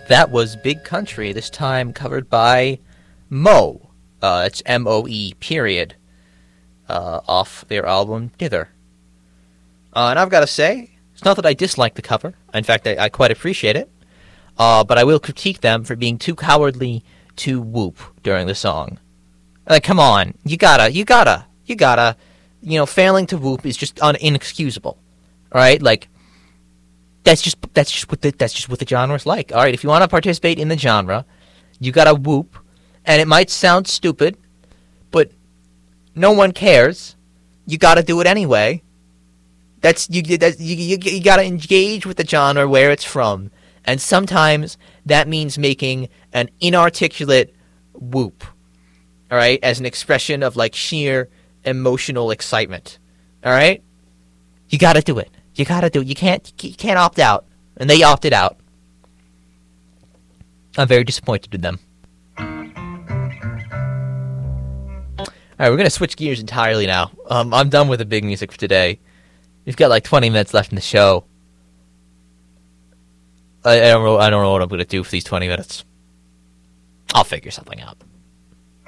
That was Big Country, this time covered by Moe. It's M-O-E, period, off their album Dither. And I've got to say, it's not that I dislike the cover. In fact, I quite appreciate it. But I will critique them for being too cowardly to whoop during the song. Like, come on, you gotta, failing to whoop is just inexcusable. All right, like, that's just what the genre's like. All right, if you want to participate in the genre, you gotta whoop, and it might sound stupid, but no one cares. You gotta do it anyway. You gotta engage with the genre where it's from, and sometimes that means making an inarticulate whoop. All right, as an expression of like sheer emotional excitement. All right, you gotta do it. You gotta do it. You can't opt out, and they opted out. I'm very disappointed in them. All right, we're gonna switch gears entirely now. I'm done with the big music for today. We've got like 20 minutes left in the show. I don't know what I'm gonna do for these 20 minutes. I'll figure something out.